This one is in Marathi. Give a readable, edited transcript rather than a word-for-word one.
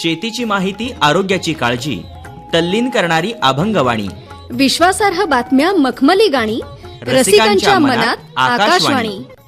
शेतीची माहिती, आरोग्याची काळजी, तल्लीन करणारी अभंगवाणी, विश्वासार्ह बातम्या, मखमली गाणी, रसिकांच्या मनात आकाशवाणी.